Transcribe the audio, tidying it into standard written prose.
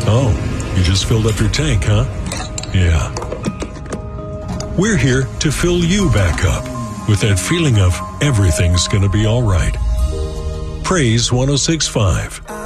Oh, you just filled up your tank, huh? Yeah. We're here to fill you back up with that feeling of everything's gonna be all right. Praise 106.5.